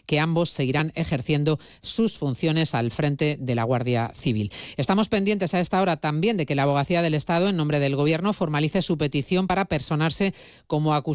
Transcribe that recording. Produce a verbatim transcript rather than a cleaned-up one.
que ambos seguirán ejerciendo sus funciones al frente de la Guardia Civil. Estamos pendientes a esta hora también de que la Abogacía del Estado, en nombre del Gobierno, formalice su petición para personarse como acusado